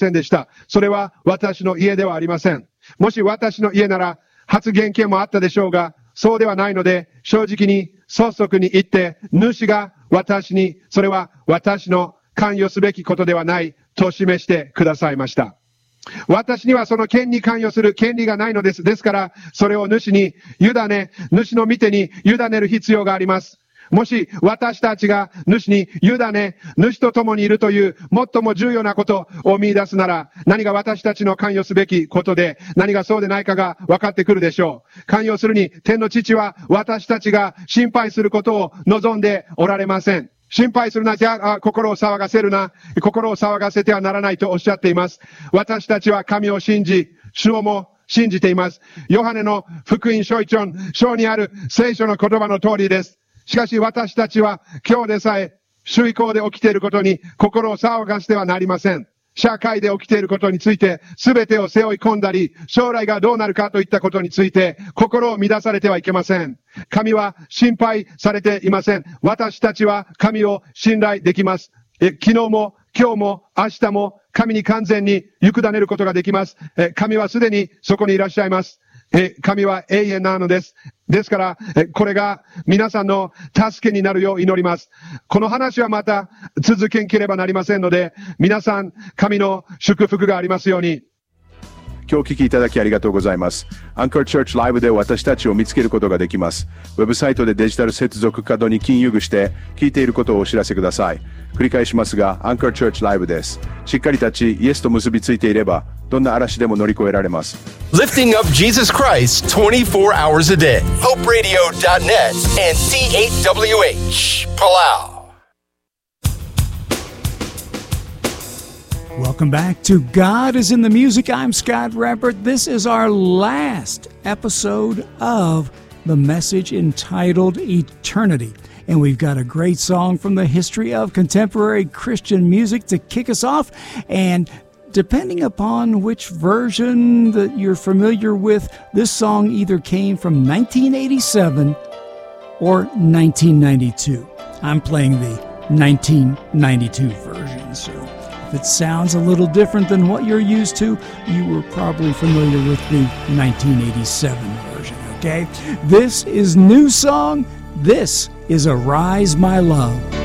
せんでした。それは私の家ではありません。もし私の家なら発言権もあったでしょうが、そうではないので、正直に率直に言って、主が私に、それは私の関与すべきことではないと示してくださいました。私にはその権に関与する権利がないのです。ですから、それを主に委ね、主の御手に委ねる必要があります。もし私たちが主に委ね、主と共にいるという最も重要なことを見出すなら、何が私たちの関与すべきことで、何がそうでないかが分かってくるでしょう。関与するに、天の父は私たちが心配することを望んでおられません。心配するな、じゃあ、心を騒がせるな、心を騒がせてはならないとおっしゃっています。私たちは神を信じ、主をも信じています。ヨハネの福音書1章にある聖書の言葉の通りです。しかし私たちは今日でさえ、主意向で起きていることに心を騒がせてはなりません。社会で起きていることについて全てを背負い込んだり、将来がどうなるかといったことについて心を乱されてはいけません。神は心配されていません。私たちは神を信頼できます。昨日も今日も明日も神に完全に委ねることができます。神はすでにそこにいらっしゃいます。神は永遠なのです。ですから、これが皆さんの助けになるよう祈ります。この話はまた続けなければなりませんので、皆さん、神の祝福がありますように。 今日お聞きいただきありがとうございます。アンカーチャーチライブで私たちを見つけることができます。ウェブサイトでデジタル接続カードに金融具して聞いていることをお知らせください。繰り返しますが、アンカーチャーチライブです。しっかり立ち、イエスと結びついていれば、どんな嵐でも乗り越えられます。 Lifting up Jesus Christ 24 hours a day. HopeRadio.net and C8WH. Palau. Welcome back to God is in the Music. I'm Scott Rappert. This is our last episode of the message entitled Eternity. And we've got a great song from the history of contemporary Christian music to kick us off. And depending upon which version that you're familiar with, this song either came from 1987 or 1992. I'm playing the 1992 version, so if it sounds a little different than what you're used to, you were probably familiar with the 1987 version, okay? This is new song. This is Arise My Love.